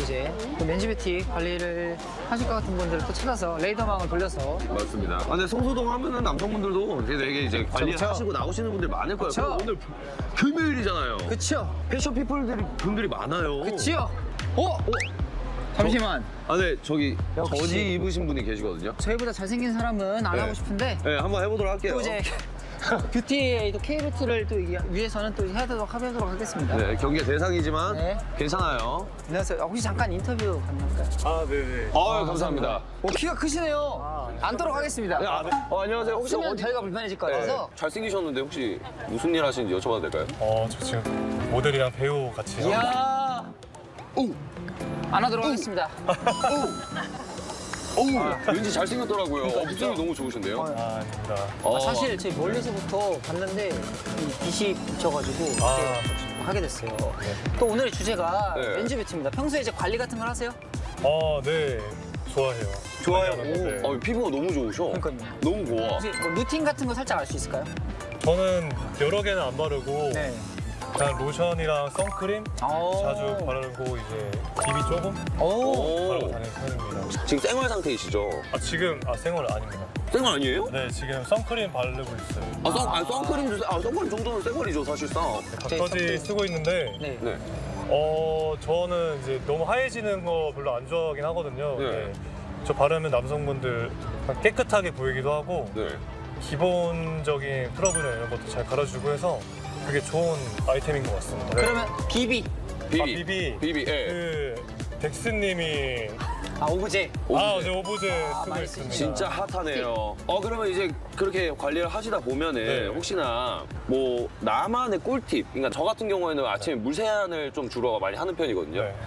이제 또 맨즈뷰티 관리를 하실 것 같은 분들을 또 찾아서 레이더망을 돌려서. 맞습니다. 아, 근데 성수동 하면은 남성분들도 되게 이제 관리하시고 그쵸. 나오시는 분들 많을 거예요. 그쵸. 오늘 금요일이잖아요. 그치요? 패션 분들이 많아요. 그치요? 잠시만. 아, 네, 저기 역시. 저지 입으신 분이 계시거든요. 저희보다 잘생긴 사람은 안 네. 하고 싶은데 네, 한번 해보도록 할게요. 또 이제 뷰티의 또 K뷰티를 또 위해서는 또 해보도록 하겠습니다. 네, 경계 대상이지만 네. 괜찮아요. 안녕하세요. 혹시 잠깐 인터뷰 가능할까요? 아, 네네. 감사합니다. 키가 크시네요. 앉도록 하겠습니다. 네, 안녕하세요. 혹시 없으면 저희가 불편해질 것 같아서. 잘생기셨는데 혹시 무슨 일 하시는지 여쭤봐도 될까요? 저 지금 모델이랑 배우 같이 하고 이야. 안아도록 하겠습니다. 왠지 잘생겼더라고요. 목소리 너무 좋으신데요? 아닙니다. 사실 저희 멀리서부터 봤는데 이 빛이 비쳐가지고 이렇게 하게 됐어요. 또 오늘의 주제가 네. 맨즈뷰티입니다. 평소에 이제 관리 같은 걸 하세요? 네. 좋아해요. 좋아요. 네. 피부가 너무 좋으셔. 그러니까요. 너무 고와. 혹시 뭐 루틴 같은 거 살짝 알 수 있을까요? 저는 여러 개는 안 바르고 네. 그냥 로션이랑 선크림 오. 자주 바르고 이제 비비 조금 오. 바르고 다니는 편입니다. 지금 생활 상태이시죠? 지금 생얼 아닙니다. 생활 아니에요? 네, 지금 선크림 바르고 있어요. 선크림도 선크림 정도는 생활이죠, 사실상. 각가지 쓰고 있는데 네. 네. 저는 이제 너무 하얘지는 거 별로 안 좋아하긴 하거든요. 네. 네. 저 바르면 남성분들 깨끗하게 보이기도 하고 네. 기본적인 트러블이나 이런 것도 잘 갈아주고 해서 되게 좋은 아이템인 것 같습니다. 네. 그러면 비비. 비비, 예. 그 덱스님이 오브제. 네, 오브제 쓰고 많이 있습니다. 진짜 핫하네요. 그러면 이제 그렇게 관리를 하시다 보면은 네. 혹시나 뭐 나만의 꿀팁, 그러니까 저 같은 경우에는 아침에 물세안을 좀 주로 많이 하는 편이거든요. 네.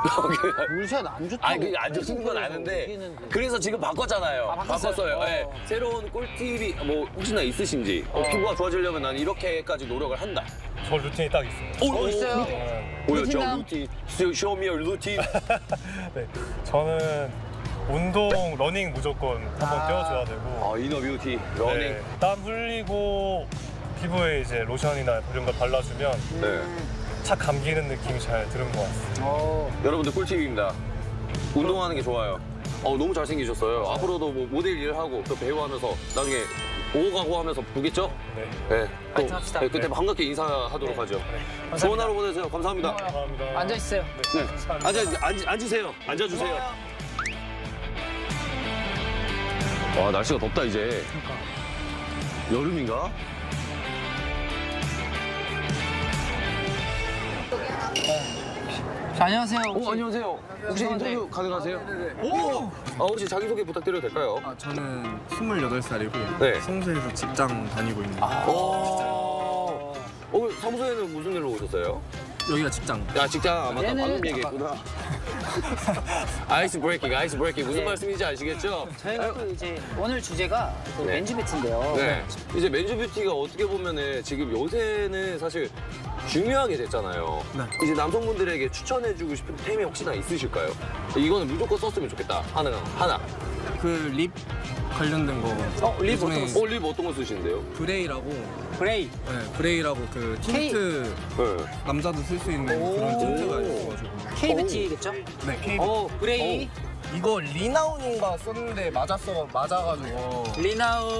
물샷 안 좋다고. 아니, 그게 안 좋은 건 아는데 얘기했는데. 그래서 지금 바꿨잖아요. 바꿨어요? 바꿨어요. 네. 새로운 꿀팁이 뭐 혹시나 있으신지 피부가 좋아지려면 난 이렇게까지 노력을 한다. 저 루틴이 딱 있습니다. 있어요? 네. 보여줘, 루틴남? 루틴. Show me your 루틴. 네. 저는 운동, 러닝 무조건 한번 떼어줘야 되고 이너 뷰티, 러닝. 네. 땀 흘리고 피부에 이제 로션이나 이런 걸 발라주면 네. 착 감기는 느낌이 잘 드는 것 같습니다. 여러분들 꿀팁입니다. 운동하는 게 좋아요. 너무 잘생기셨어요. 앞으로도 뭐 모델 일을 하고 또 배우 하면서 나중에 오고 가고 하면서 보겠죠? 네. 네. 파이팅 합시다. 그때 네. 반갑게 인사하도록 하죠. 감사합니다. 좋은 하루 보내세요. 감사합니다. 감사합니다. 앉아있어요. 네. 앉으세요. 앉아주세요. 와, 날씨가 덥다, 이제. 여름인가? 자, 안녕하세요. 안녕하세요. 혹시 인터뷰 가능하세요? 오! 혹시 자기소개 부탁드려도 될까요? 저는 28살이고 네. 성수에서 직장 다니고 있는 사무소에는 무슨 일로 오셨어요? 여기가 직장. 직장 맞다. 얘는 방금 얘기했구나. 아이스 브레이킹. 무슨 네. 말씀인지 아시겠죠? 저희가 또 이제 오늘 주제가 또 네. 맨즈뷰티인데요. 네. 이제 맨즈뷰티가 어떻게 보면은 지금 요새는 사실 중요하게 됐잖아요. 네. 이제 남성분들에게 추천해주고 싶은 템이 혹시나 있으실까요? 이거는 무조건 썼으면 좋겠다. 하나. 그 립 관련된 거. 립 요즘에 어떤 거 립 어떤 거 쓰시는데요? 브레이라고. 브레이. 네, 브레이라고 그 틴트 네. 남자도 쓸 수 있는 오. 그런 틴트가 있어가지고. K뷰티겠죠? 네, K. 브레이. 이거 리나운인가 썼는데 맞아가지고. 리나우.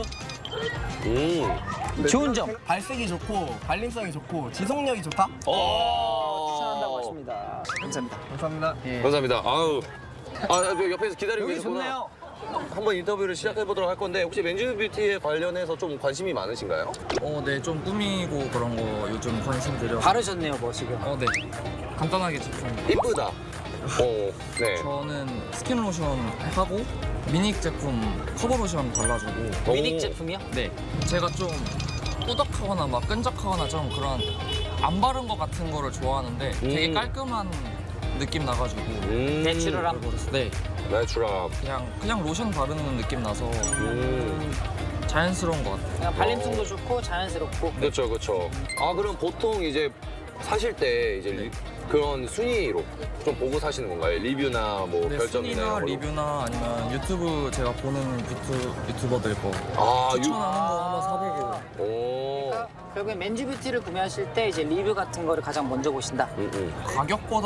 음. 좋은 점. 발색이 좋고 발림성이 좋고 지속력이 좋다. 추천한다고 하십니다. 감사합니다. 감사합니다. 감사합니다. 저 옆에서 기다리고 여기 계셨구나. 좋네요. 한번 인터뷰를 시작해보도록 할 건데 혹시 맨즈뷰티에 관련해서 좀 관심이 많으신가요? 네, 좀 꾸미고 그런 거 요즘 관심 들여. 바르셨네요, 뭐 지금. 네. 간단하게 제품. 이쁘다. 네. 저는 스킨 로션 하고 미닉 제품 커버 로션 발라주고. 미닉 제품이요? 네. 제가 좀 꾸덕하거나 막 끈적하거나 좀 그런 안 바른 거 같은 거를 좋아하는데 되게 깔끔한 느낌 나가지고. 내추럴함. 네. 내추럴. 그냥 로션 바르는 느낌 나서 자연스러운 것 같아요. 그냥 발림성도 좋고 자연스럽고. 그렇죠. 그럼 보통 이제 사실 때 이제 그런 순위로 좀 보고 사시는 건가요? 리뷰나 뭐 네, 별점이나 순위나 이런 걸로? 리뷰나 아니면 유튜브 제가 보는 유튜버들 거 추천하는 거 한번 사보고. 오. 결국에 맨즈뷰티를 구매하실 때 이제 리뷰 같은 거를 가장 먼저 보신다. 가격보다